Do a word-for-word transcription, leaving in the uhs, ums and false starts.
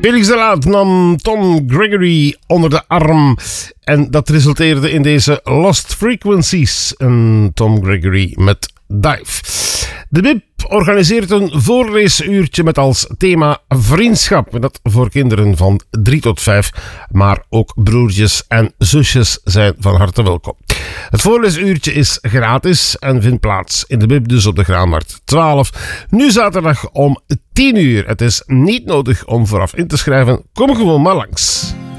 Felix de Laat nam Tom Gregory onder de arm en dat resulteerde in deze Lost Frequencies. En Tom Gregory met Dive. De B I P organiseert een voorleesuurtje met als thema vriendschap. En dat voor kinderen van drie tot vijf, maar ook broertjes en zusjes zijn van harte welkom. Het voorleesuurtje is gratis en vindt plaats in de B I P, dus op de Graanmarkt twaalf. Nu zaterdag om tien uur. Het is niet nodig om vooraf in te schrijven. Kom gewoon maar langs.